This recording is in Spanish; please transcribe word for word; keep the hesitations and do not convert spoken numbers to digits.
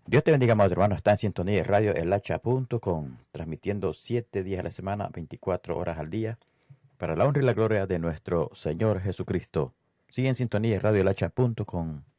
Dios te bendiga, amados hermanos. Está en sintonía de radio el hacha punto com, transmitiendo siete días a la semana, veinticuatro horas al día, para la honra y la gloria de nuestro Señor Jesucristo. Sigue en sintonía de radio el hacha punto com.